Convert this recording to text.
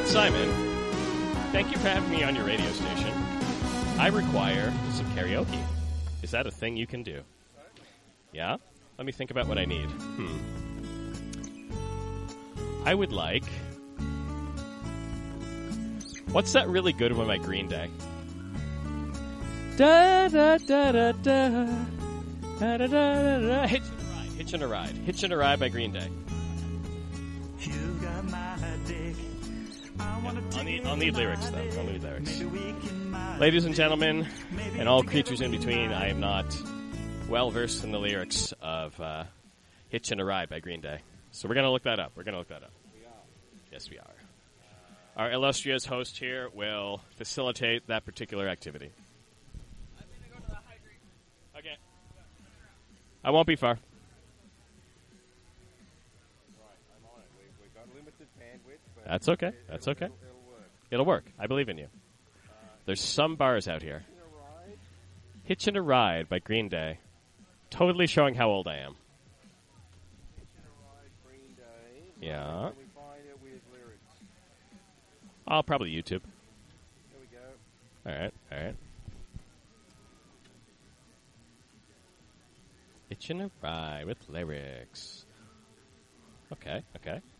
Simon, thank you for having me on your radio station. I require some karaoke. Is that a thing you can do? Yeah? Let me think about what I need. I would like... What's that really good one by Green Day? Da da da da da da da da da. Hitchin' a Ride. Hitchin' a Ride by Green Day. You got my dick. I'll need lyrics, though. I'll need lyrics. Ladies and gentlemen, and all creatures in between, I am not well-versed in the lyrics of Hitchin' a Ride by Green Day. So we're going to look that up. We are. Yes, we are. Our illustrious host here will facilitate that particular activity. Okay. I won't be far. That's okay. That's okay. It'll work. I believe in you. There's some bars out here. Hitchin' a Ride by Green Day. Totally showing how old I am. Yeah. I'll probably YouTube. There we go. All right. Hitchin' a Ride with lyrics. Okay.